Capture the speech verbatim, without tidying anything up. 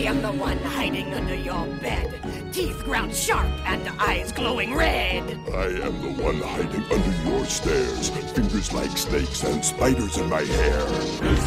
am the one hiding under your bed, teeth ground sharp and eyes glowing red. I am the one hiding under your stairs, fingers like snakes and spiders in my hair. This